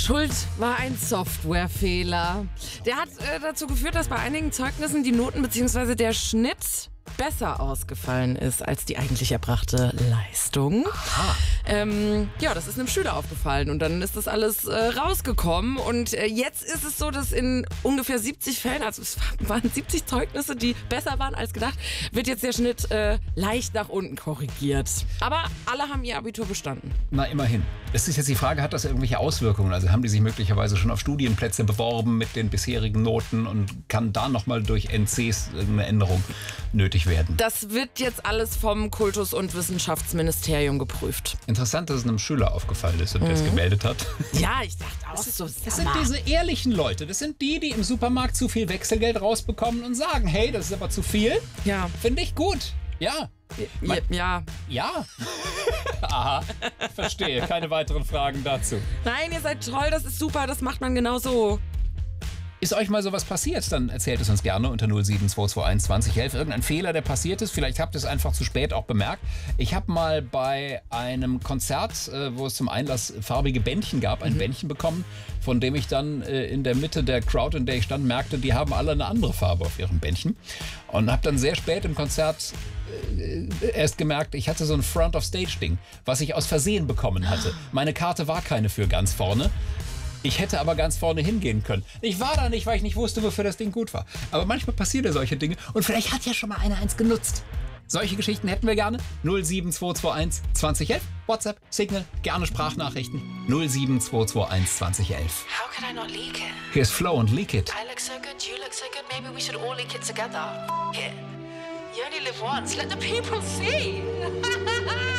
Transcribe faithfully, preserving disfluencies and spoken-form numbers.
Schuld war ein Softwarefehler. Der hat äh, dazu geführt, dass bei einigen Zeugnissen die Noten bzw. der Schnitt besser ausgefallen ist als die eigentlich erbrachte Leistung. Ähm, ja, das ist einem Schüler aufgefallen und dann ist das alles äh, rausgekommen und äh, jetzt ist es so, dass in ungefähr siebzig Fällen, also es waren siebzig Zeugnisse, die besser waren als gedacht, wird jetzt der Schnitt äh, leicht nach unten korrigiert. Aber alle haben ihr Abitur bestanden. Na, immerhin. Es ist jetzt die Frage, hat das irgendwelche Auswirkungen? Also haben die sich möglicherweise schon auf Studienplätze beworben mit den bisherigen Noten und kann da nochmal durch N Cs eine Änderung nötig werden? Das wird jetzt alles vom Kultus- und Wissenschaftsministerium geprüft. Interessant, dass es einem Schüler aufgefallen ist und der es gemeldet hat. Ja, ich dachte auch so. Das sind diese ehrlichen Leute. Das sind die, die im Supermarkt zu viel Wechselgeld rausbekommen und sagen, hey, das ist aber zu viel. Ja. Finde ich gut. Ja. Ja. Ja. Ja. Aha. Verstehe. Keine weiteren Fragen dazu. Nein, ihr seid toll, das ist super, das macht man genau so. Ist euch mal sowas passiert, dann erzählt es uns gerne unter null sieben zwei zwei eins zwanzig elf. Irgendein Fehler, der passiert ist. Vielleicht habt ihr es einfach zu spät auch bemerkt. Ich habe mal bei einem Konzert, äh, wo es zum Einlass farbige Bändchen gab, ein mhm. Bändchen bekommen, von dem ich dann äh, in der Mitte der Crowd, in der ich stand, merkte, die haben alle eine andere Farbe auf ihrem Bändchen. Und habe dann sehr spät im Konzert äh, erst gemerkt, ich hatte so ein Front-of-Stage-Ding, was ich aus Versehen bekommen hatte. Meine Karte war keine für ganz vorne. Ich hätte aber ganz vorne hingehen können. Ich war da nicht, weil ich nicht wusste, wofür das Ding gut war. Aber manchmal passieren ja solche Dinge und vielleicht hat ja schon mal einer eins genutzt. Solche Geschichten hätten wir gerne. null sieben zwei zwei eins zwanzig elf. WhatsApp, Signal, gerne Sprachnachrichten. null sieben zwei zwei eins zwanzig elf. How could I not leak it? Here's Flo und Leak It. I look so good, you look so good, maybe we should all leak it together. F- it. You only live once, let the people see.